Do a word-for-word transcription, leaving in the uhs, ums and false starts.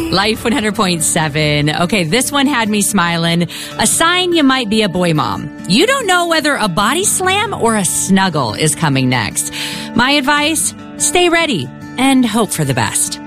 Life one hundred point seven. Okay, this one had me smiling. A sign you might be a boy mom. You don't know whether a body slam or a snuggle is coming next. My advice, stay ready and hope for the best.